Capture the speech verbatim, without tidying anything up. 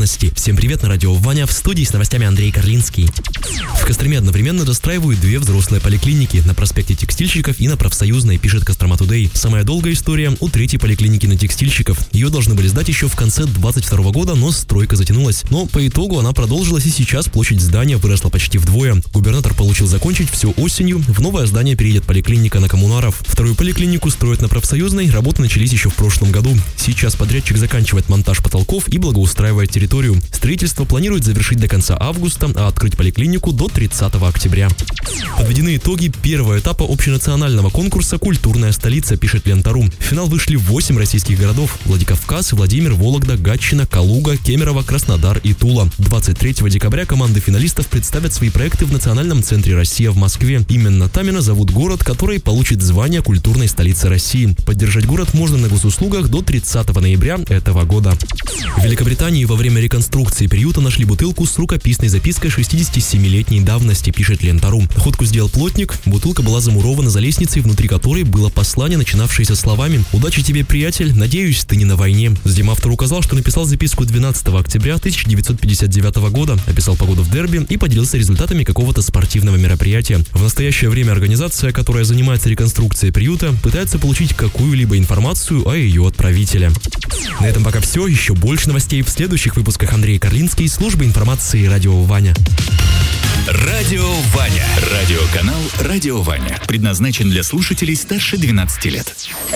давности. Всем привет, на радио Ваня, в студии с новостями Андрей Карлинский. В Костроме одновременно достраивают две взрослые поликлиники на проспекте Текстильщиков и на Профсоюзной, пишет Кострома Тудей. Самая долгая история у третьей поликлиники на Текстильщиков. Ее должны были сдать еще в конце двадцать второго года, но стройка затянулась. Но по итогу она продолжилась, и сейчас площадь здания выросла почти вдвое. Губернатор получил закончить все осенью. В новое здание переедет поликлиника на Коммунаров. Вторую поликлинику строят на Профсоюзной. Работы начались еще в прошлом году. Сейчас подрядчик заканчивает монтаж потолков и благоустраивает территорию. Строительство планирует завершить до конца августа, а открыть поликлинику до тридцатого октября. Подведены итоги первого этапа общенационального конкурса «Культурная столица», пишет Лента.ру. В финал вышли восемь российских городов: Владикавказ, Владимир, Вологда, Гатчина, Калуга, Кемерово, Краснодар и Тула. двадцать третьего декабря команды финалистов представят свои проекты в Национальном центре «Россия» в Москве. Именно там и назовут город, который получит звание культурной столицы России. Поддержать город можно на госуслугах до тридцатого ноября этого года. В Великобритании во время реконструкции приюта нашли бутылку с рукописной запиской шестидесятисемилетней давности, пишет Лента.ру. Находку сделал плотник. Бутылка была замурована за лестницей, внутри которой было послание, начинавшееся словами: «Удачи тебе, приятель, надеюсь, ты не на войне». Затем автор указал, что написал записку двенадцатого октября тысяча девятьсот пятьдесят девятого года, описал погоду в дерби и поделился результатами какого-то спортивного мероприятия. В настоящее время организация, которая занимается реконструкцией приюта, пытается получить какую-либо информацию о ее отправителе. На этом пока все. Еще больше новостей в следующих выпусках. Андрей Карлинский, служба информации «Радио Ваня». Радио Ваня. Радиоканал «Радио Ваня». Предназначен для слушателей старше двенадцати лет.